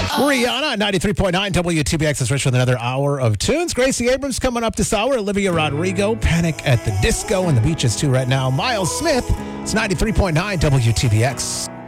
Rihanna, 93.9 WTBX is rich with another hour of tunes. Gracie Abrams coming up this hour. Olivia Rodrigo, Panic at the Disco, and the Beaches too right now. Miles Smith, it's 93.9 WTBX.